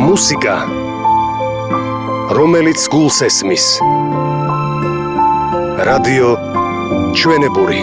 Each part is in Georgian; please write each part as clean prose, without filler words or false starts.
მუსიკა, რომელიც გულს ესმის. რადიო ჩვენებური.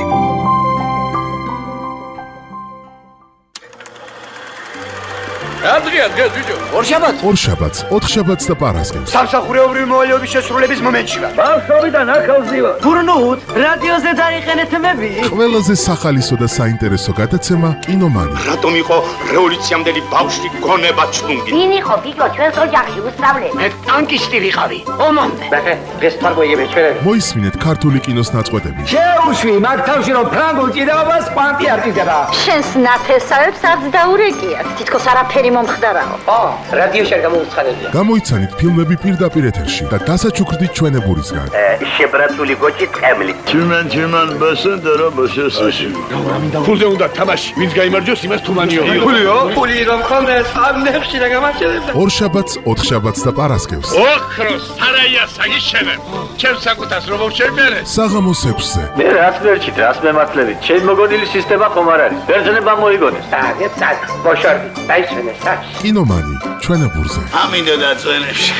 Adrian, ბიჭო. ორშაბათს, ოთხშაბათს და პარასკევს. სამსახურეობრივი მოვალეობის შესრულების მომენტში ვარ. ბავშვობიდან ახალზი ვარ. გურნუთ, რადიოზე დაიყენეთ მები. ყველაზე სახალისო და საინტერესო გადაცემა კინომანი. რატომ იყო რევოლუციამდელი ბავშვი გონება ჩუნგი? ვინ იყო ბიჭო ჩვენს ოჯახში უსწავლელი? მე ტანკისტი ვიყავი. ომამდე. ეს თარგოიები ჩვენ. მოისმინეთ ქართული კინოს ნაწყვეტები. შეუშვი მაგ თავში რომ ფრანგულ ჭიდაობას პანტი არ ჭიდდება. შენს ნათესავებს არც დაურეკიათ. თითქოს არაფერი მომხდარაო. რადიოში არ გამოუცხადებია. გამოიცანით ფილმები პირდაპირ ეთერში და დასაჩუქრდით ჩვენებურისგან. შებრაცული გოჭი ტყემლი. Чиман басендера басесაში. ფულზე უნდა თამაში. ვინც გაიმარჯვოს იმას თუმანიო. ფული რომ ხონდეს ამნებში და გამარჯვებს. ორშაბათს, ოთხშაბათს და პარასკევს. ოქროს სარაია საგიშენებ. ჩემ საკუთას რომ შევმერე. საღამოს 6-ზე. მე რაც ვერჩით, რაც მემართლებით. ჩემ მოგონილი სისტემა ხომ არ არის. ბერძნება მოიგონეს. წად, ბოშორდი, დაიშვენე საჩ. კინომანი ჩვენებურზე. ამინდა დაწვენებში.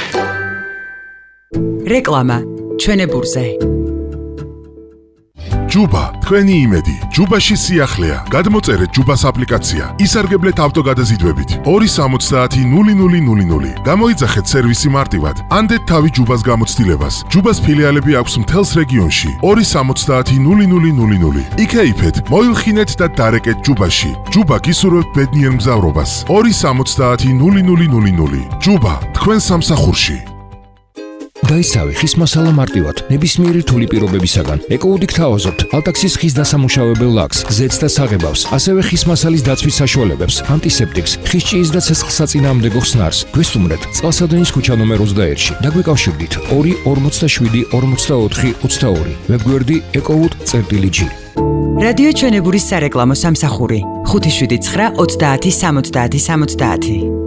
რეკლამა ჩვენებურზე. ჯუბა, თქვენი იმედი. ჯუბაში სიახლეა. გადმოწერეთ ჯუბას აპლიკაცია. ისარგებლეთ ავტოგადაზიდვებით. 270-0000. გამოიძახეთ სერვისი მარტივად. ანდეთ თავი ჯუბას გამოცდილებას. ჯუბას ფილიალები აქვს მთელს რეგიონში. 270-0000. იქეიფეთ, მოილხინეთ და დარეკეთ ჯუბაში. ჯუბა გისურვებთ ბედნიერ მგზავრობას. 270-0000. ჯუბა, თქვენ სამსახურში. დაისავი ხის მასალა მარტივად ნებისმიერი რთული პირობებისაგან. ეკოუდით თავაზობთ ალტაქსის ხის დასამუშავებელ ლაქს, ზეთს და საღებავს, ასევე ხის მასალის დაცვის საშუალებებს, ანტისეპტიკს, ხის ჭიის და ცეცხლსაწინააღმდეგო ხსნარს. გვესტუმრეთ წყალსადენის ქუჩა ნომერ 21-ში. დაგვიკავშირდით 247-44-22. ვებგვერდი ecowood.gr. რადიო ჩვენებურის სარეკლამო სამსახური 579 30 70 70.